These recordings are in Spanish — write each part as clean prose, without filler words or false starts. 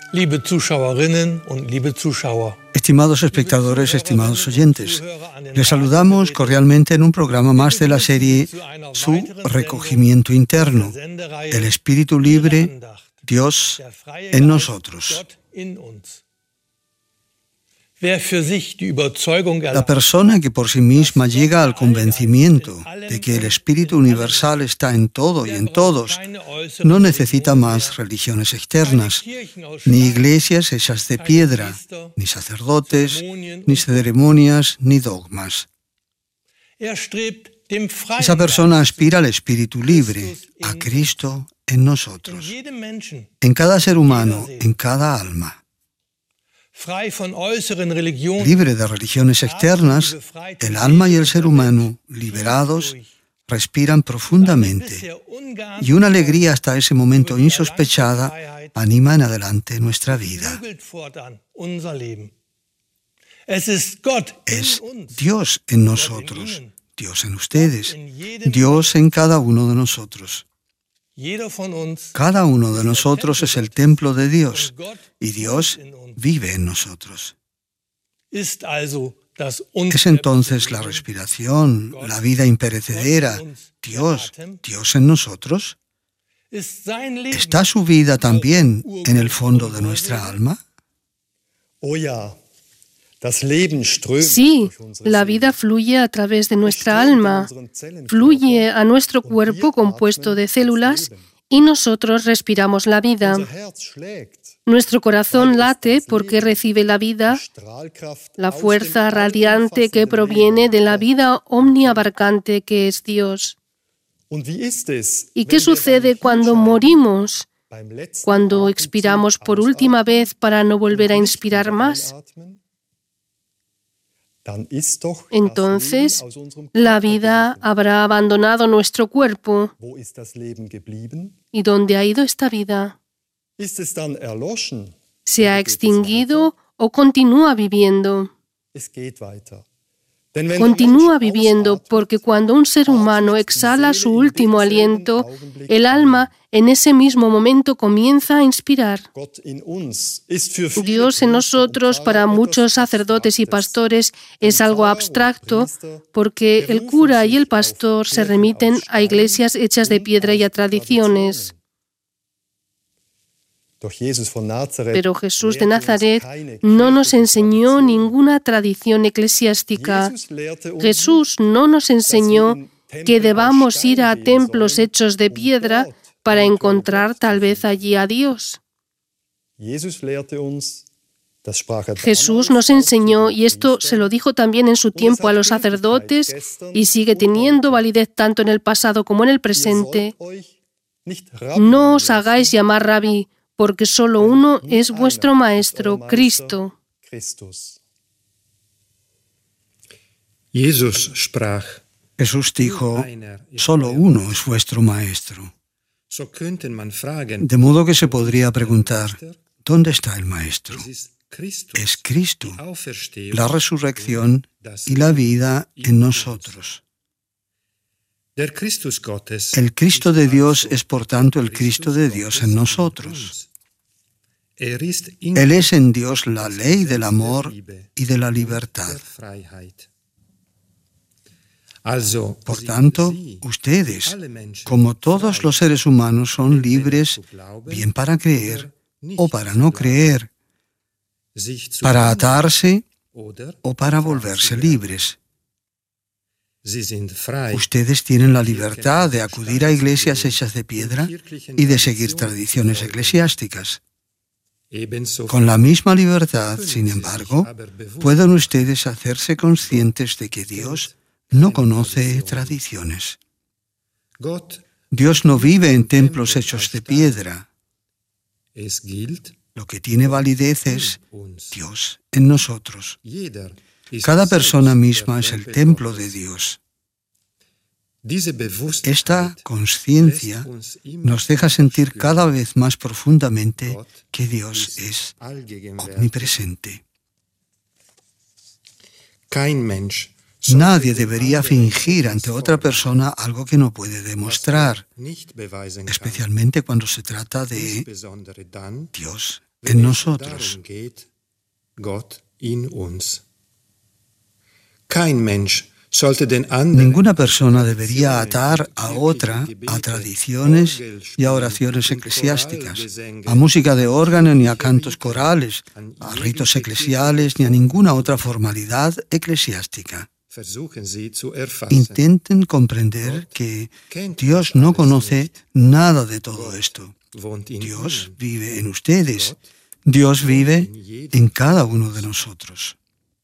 Liebe Zuschauerinnen und liebe Zuschauer. Estimados espectadores, estimados oyentes, les saludamos cordialmente en un programa más de la serie Su recogimiento interno, el espíritu libre, Dios en nosotros. La persona que por sí misma llega al convencimiento de que el espíritu universal está en todo y en todos, no necesita más religiones externas, ni iglesias hechas de piedra, ni sacerdotes, ni ceremonias, ni dogmas. Esa persona aspira al espíritu libre, a Cristo en nosotros, en cada ser humano, en cada alma. Libre de religiones externas, el alma y el ser humano, liberados, respiran profundamente y una alegría hasta ese momento insospechada anima en adelante nuestra vida. Es Dios en nosotros, Dios en ustedes, Dios en cada uno de nosotros. Cada uno de nosotros es el templo de Dios y Dios vive en nosotros. Es entonces la respiración, la vida imperecedera, Dios en nosotros. ¿Está su vida también en el fondo de nuestra alma? Sí, la vida fluye a través de nuestra alma, fluye a nuestro cuerpo compuesto de células y nosotros respiramos la vida. Nuestro corazón late porque recibe la vida, la fuerza radiante que proviene de la vida omniabarcante que es Dios. ¿Y qué sucede cuando morimos? Cuando expiramos por última vez para no volver a inspirar más. Entonces, la vida habrá abandonado nuestro cuerpo. ¿Y dónde ha ido esta vida? ¿Se ha extinguido o continúa viviendo? Continúa viviendo porque cuando un ser humano exhala su último aliento, el alma en ese mismo momento comienza a inspirar. Dios en nosotros para muchos sacerdotes y pastores es algo abstracto porque el cura y el pastor se remiten a iglesias hechas de piedra y a tradiciones. Pero Jesús de Nazaret no nos enseñó ninguna tradición eclesiástica. Jesús no nos enseñó que debamos ir a templos hechos de piedra para encontrar tal vez allí a Dios. Jesús nos enseñó, y esto se lo dijo también en su tiempo a los sacerdotes, y sigue teniendo validez tanto en el pasado como en el presente: no os hagáis llamar rabí, porque solo uno es vuestro Maestro, Cristo. Jesús dijo, solo uno es vuestro Maestro. De modo que se podría preguntar, ¿dónde está el Maestro? Es Cristo, la resurrección y la vida en nosotros. El Cristo de Dios es, por tanto, el Cristo de Dios en nosotros. Él es en Dios la ley del amor y de la libertad. Por tanto, ustedes, como todos los seres humanos, son libres bien para creer o para no creer, para atarse o para volverse libres. Ustedes tienen la libertad de acudir a iglesias hechas de piedra y de seguir tradiciones eclesiásticas. Con la misma libertad, sin embargo, pueden ustedes hacerse conscientes de que Dios no conoce tradiciones. Dios no vive en templos hechos de piedra. Lo que tiene validez es Dios en nosotros. Cada persona misma es el templo de Dios. Esta conciencia nos deja sentir cada vez más profundamente que Dios es omnipresente. Nadie debería fingir ante otra persona algo que no puede demostrar, especialmente cuando se trata de Dios en nosotros. Ninguna persona debería atar a otra a tradiciones y a oraciones eclesiásticas, a música de órgano ni a cantos corales, a ritos eclesiales ni a ninguna otra formalidad eclesiástica. Intenten comprender que Dios no conoce nada de todo esto. Dios vive en ustedes. Dios vive en cada uno de nosotros.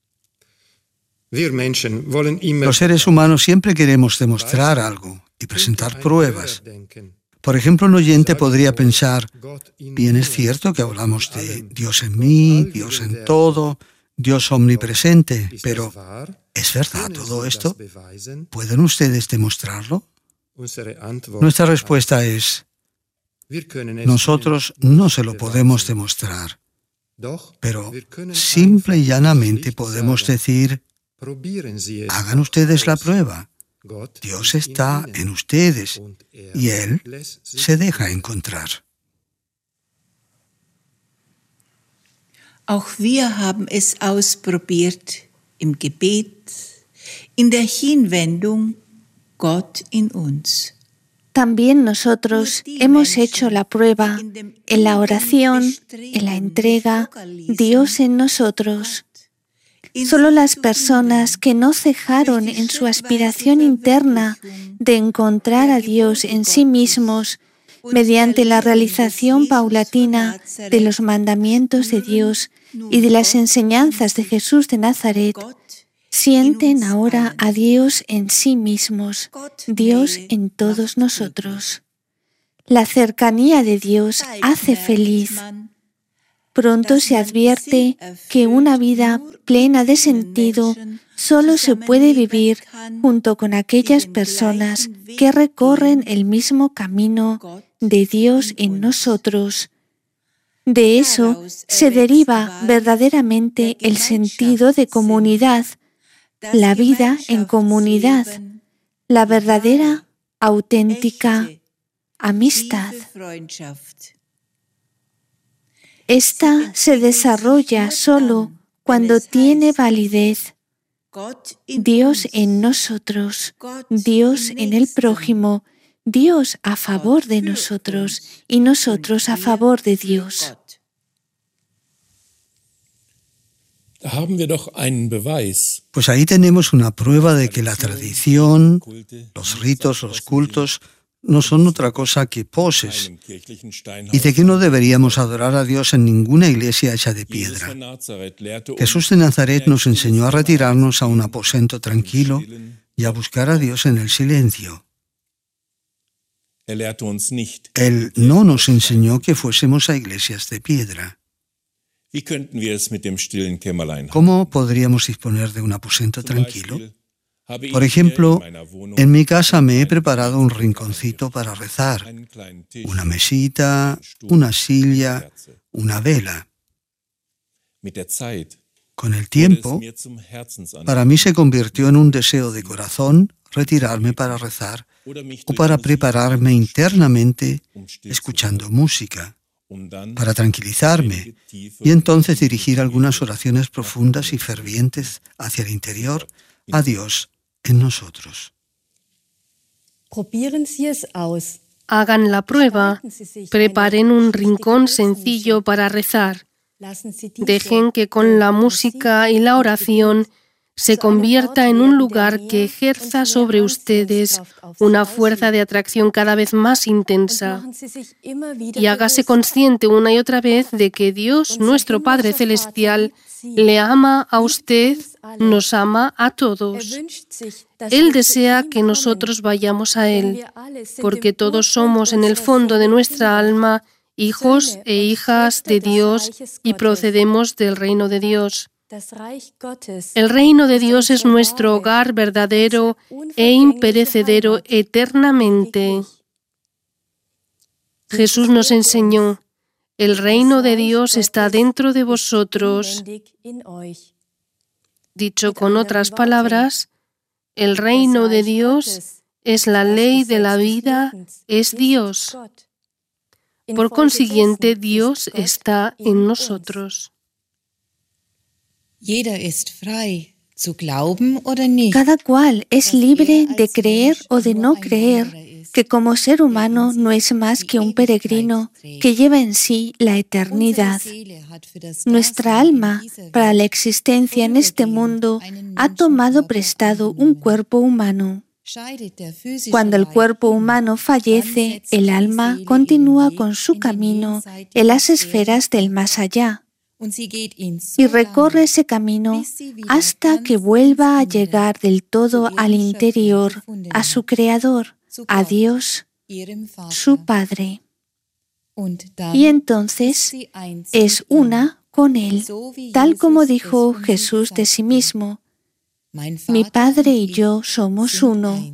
Los seres humanos siempre queremos demostrar algo y presentar pruebas. Por ejemplo, un oyente podría pensar, bien, es cierto que hablamos de Dios en mí, Dios en todo, Dios omnipresente, pero ¿es verdad todo esto? ¿Pueden ustedes demostrarlo? Nuestra respuesta es, nosotros no se lo podemos demostrar, pero simple y llanamente podemos decir, hagan ustedes la prueba. Dios está en ustedes y Él se deja encontrar. Auch wir haben es ausprobiert im Gebet, in der Hinwendung, Gott in uns. También nosotros hemos hecho la prueba en la oración, en la entrega, Dios en nosotros. Solo las personas que no cejaron en su aspiración interna de encontrar a Dios en sí mismos, mediante la realización paulatina de los mandamientos de Dios y de las enseñanzas de Jesús de Nazaret, sienten ahora a Dios en sí mismos, Dios en todos nosotros. La cercanía de Dios hace feliz. Pronto se advierte que una vida plena de sentido solo se puede vivir junto con aquellas personas que recorren el mismo camino de Dios en nosotros. De eso se deriva verdaderamente el sentido de comunidad, la vida en comunidad, la verdadera, auténtica amistad. Esta se desarrolla solo cuando tiene validez. Dios en nosotros, Dios en el prójimo, Dios a favor de nosotros y nosotros a favor de Dios. Pues ahí tenemos una prueba de que la tradición, los ritos, los cultos, no son otra cosa que poses, y de que no deberíamos adorar a Dios en ninguna iglesia hecha de piedra. Jesús de Nazaret nos enseñó a retirarnos a un aposento tranquilo y a buscar a Dios en el silencio. Él no nos enseñó que fuésemos a iglesias de piedra. ¿Cómo podríamos disponer de un aposento tranquilo? Por ejemplo, en mi casa me he preparado un rinconcito para rezar, una mesita, una silla, una vela. Con el tiempo, para mí se convirtió en un deseo de corazón retirarme para rezar o para prepararme internamente escuchando música, para tranquilizarme y entonces dirigir algunas oraciones profundas y fervientes hacia el interior, a Dios en nosotros. Hagan la prueba, preparen un rincón sencillo para rezar. Dejen que con la música y la oración se convierta en un lugar que ejerza sobre ustedes una fuerza de atracción cada vez más intensa. Y hágase consciente una y otra vez de que Dios, nuestro Padre Celestial, le ama a usted, nos ama a todos. Él desea que nosotros vayamos a Él, porque todos somos en el fondo de nuestra alma hijos e hijas de Dios y procedemos del reino de Dios. El reino de Dios es nuestro hogar verdadero e imperecedero eternamente. Jesús nos enseñó, el reino de Dios está dentro de vosotros. Dicho con otras palabras, el reino de Dios es la ley de la vida, es Dios. Por consiguiente, Dios está en nosotros. Cada cual es libre de creer o de no creer que como ser humano no es más que un peregrino que lleva en sí la eternidad. Nuestra alma, para la existencia en este mundo, ha tomado prestado un cuerpo humano. Cuando el cuerpo humano fallece, el alma continúa con su camino en las esferas del más allá y recorre ese camino hasta que vuelva a llegar del todo al interior, a su Creador, a Dios, su Padre. Y entonces es una con Él, tal como dijo Jesús de sí mismo: mi Padre y yo somos uno.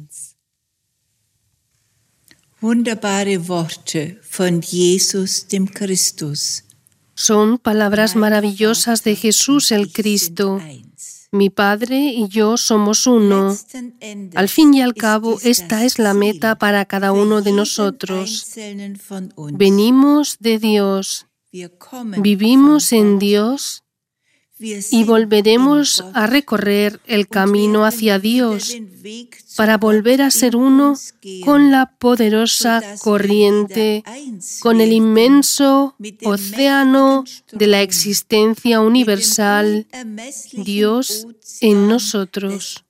Wunderbare Worte von Jesus dem Christus. Son palabras maravillosas de Jesús el Cristo. Mi Padre y yo somos uno. Al fin y al cabo, esta es la meta para cada uno de nosotros. Venimos de Dios, vivimos en Dios y volveremos a recorrer el camino hacia Dios para volver a ser uno con la poderosa corriente, con el inmenso océano de la existencia universal, Dios en nosotros.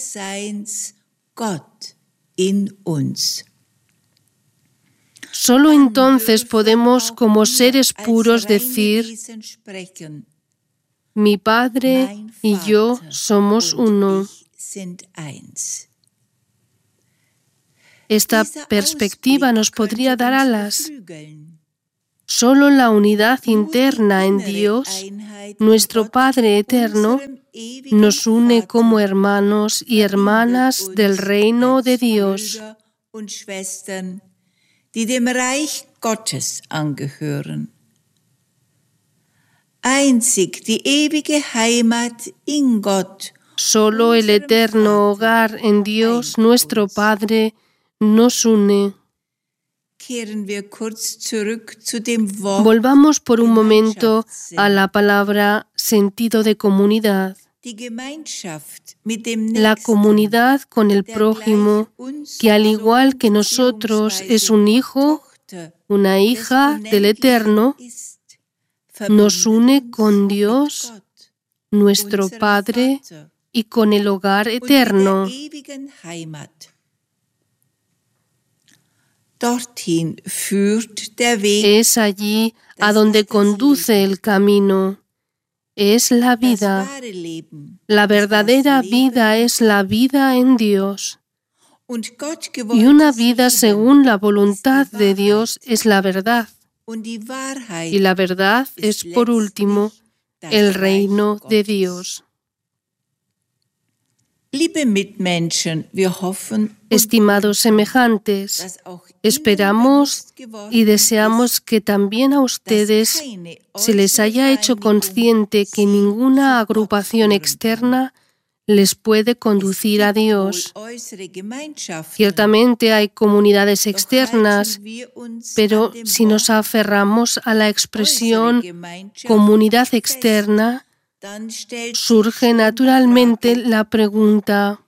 Solo entonces podemos, como seres puros, decir: mi Padre y yo somos uno. Esta perspectiva nos podría dar alas. Solo la unidad interna en Dios, nuestro Padre eterno, nos une como hermanos y hermanas del reino de Dios. Die dem Reich Gottes angehören. Einzig die ewige Heimat in Gott. Solo el eterno hogar en Dios, nuestro Padre, nos une. Volvamos por un momento a la palabra sentido de comunidad. La comunidad con el prójimo, que al igual que nosotros es un hijo, una hija del Eterno, nos une con Dios, nuestro Padre, y con el hogar eterno. Es allí a donde conduce el camino. Es la vida. La verdadera vida es la vida en Dios. Y una vida según la voluntad de Dios es la verdad. Y la verdad es, por último, el reino de Dios. Estimados semejantes, esperamos y deseamos que también a ustedes se les haya hecho consciente que ninguna agrupación externa les puede conducir a Dios. Ciertamente hay comunidades externas, pero si nos aferramos a la expresión comunidad externa, surge naturalmente la pregunta: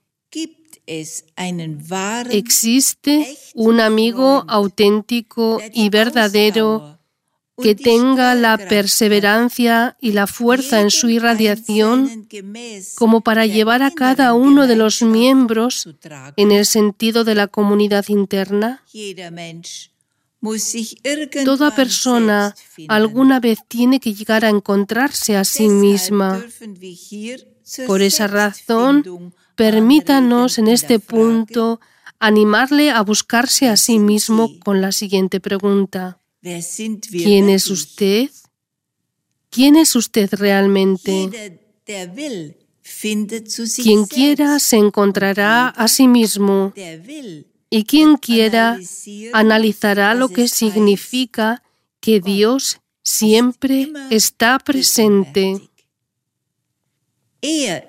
¿existe un amigo auténtico y verdadero que tenga la perseverancia y la fuerza en su irradiación como para llevar a cada uno de los miembros en el sentido de la comunidad interna? Toda persona alguna vez tiene que llegar a encontrarse a sí misma. Por esa razón, permítanos en este punto animarle a buscarse a sí mismo con la siguiente pregunta: ¿quién es usted? ¿Quién es usted realmente? Quien quiera se encontrará a sí mismo, y quien quiera analizará lo que significa que Dios siempre está presente.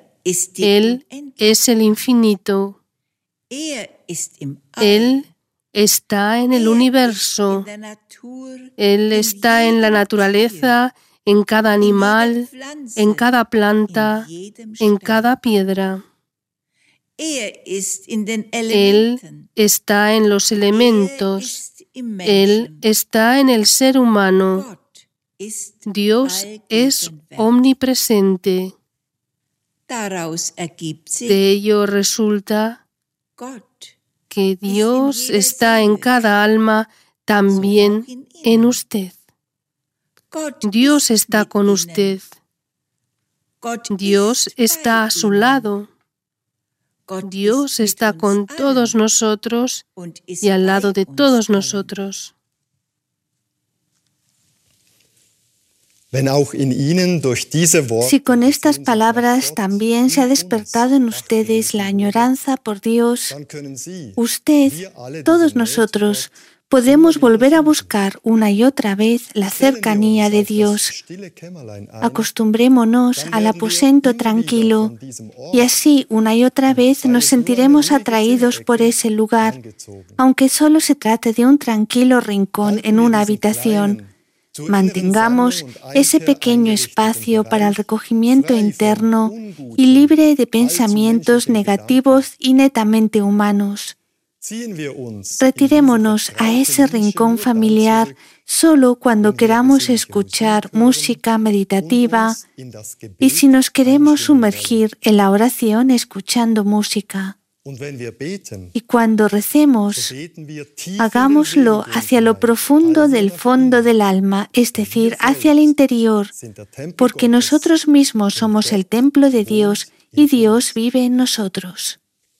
Él es el infinito. Él está en el universo. Él está en la naturaleza, en cada animal, en cada planta, en cada piedra. Él está en los elementos. Él está en el ser humano. Dios es omnipresente. De ello resulta que Dios está en cada alma, también en usted. Dios está con usted. Dios está a su lado. Dios está con todos nosotros y al lado de todos nosotros. Si con estas palabras también se ha despertado en ustedes la añoranza por Dios, usted, todos nosotros, podemos volver a buscar una y otra vez la cercanía de Dios. Acostumbrémonos al aposento tranquilo y así una y otra vez nos sentiremos atraídos por ese lugar, aunque solo se trate de un tranquilo rincón en una habitación. Mantengamos ese pequeño espacio para el recogimiento interno y libre de pensamientos negativos y netamente humanos. Retirémonos a ese rincón familiar solo cuando queramos escuchar música meditativa y si nos queremos sumergir en la oración escuchando música. Y cuando recemos, hagámoslo hacia lo profundo del fondo del alma, es decir, hacia el interior, porque nosotros mismos somos el templo de Dios y Dios vive en nosotros.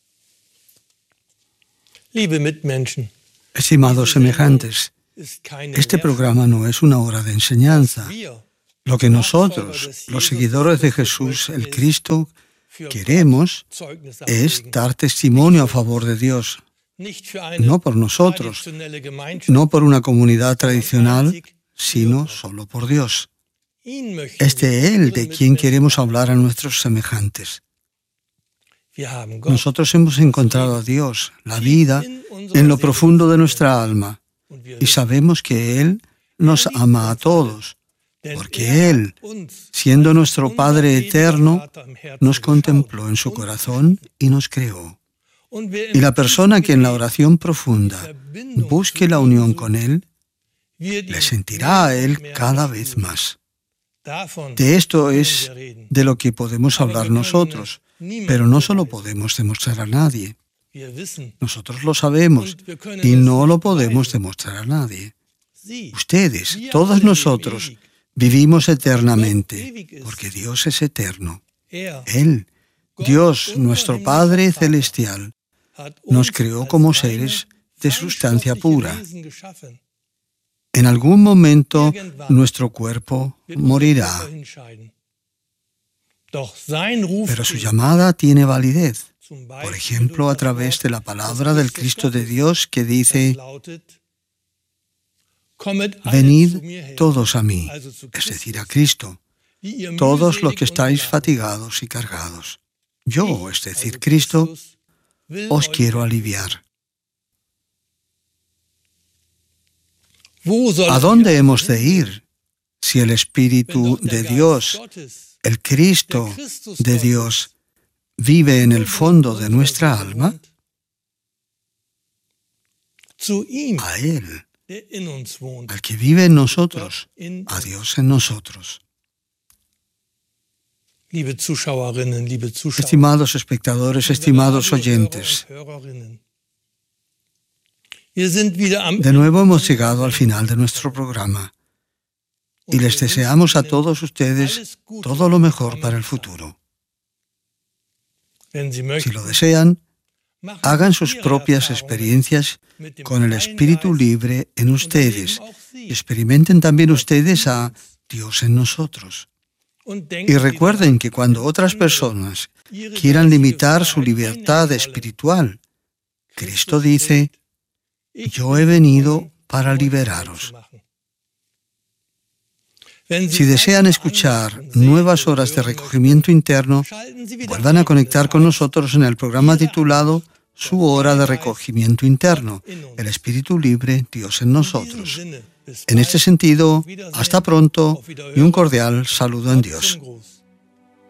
Estimados semejantes, este programa no es una hora de enseñanza. Lo que nosotros, los seguidores de Jesús, el Cristo, queremos es dar testimonio a favor de Dios, no por nosotros, no por una comunidad tradicional, sino solo por Dios. Es de Él de quien queremos hablar a nuestros semejantes. Nosotros hemos encontrado a Dios, la vida, en lo profundo de nuestra alma, y sabemos que Él nos ama a todos, porque Él, siendo nuestro Padre eterno, nos contempló en su corazón y nos creó. Y la persona que en la oración profunda busque la unión con Él, le sentirá a Él cada vez más. De esto es de lo que podemos hablar nosotros, pero no solo podemos demostrar a nadie. Nosotros lo sabemos y no lo podemos demostrar a nadie. Ustedes, todos nosotros, vivimos eternamente, porque Dios es eterno. Él, Dios, nuestro Padre Celestial, nos creó como seres de sustancia pura. En algún momento, nuestro cuerpo morirá. Pero su llamada tiene validez, por ejemplo, a través de la palabra del Cristo de Dios que dice: venid todos a mí, es decir, a Cristo, todos los que estáis fatigados y cargados. Yo, es decir, Cristo, os quiero aliviar. ¿A dónde hemos de ir si el Espíritu de Dios, el Cristo de Dios, vive en el fondo de nuestra alma? A Él, al que vive en nosotros, a Dios en nosotros. Estimados espectadores, estimados oyentes, de nuevo hemos llegado al final de nuestro programa y les deseamos a todos ustedes todo lo mejor para el futuro. Si lo desean, hagan sus propias experiencias con el Espíritu libre en ustedes y experimenten también ustedes a Dios en nosotros. Y recuerden que cuando otras personas quieran limitar su libertad espiritual, Cristo dice: yo he venido para liberaros. Si desean escuchar nuevas horas de recogimiento interno, vuelvan a conectar con nosotros en el programa titulado su hora de recogimiento interno, el espíritu libre, Dios en nosotros. En este sentido, hasta pronto y un cordial saludo en Dios.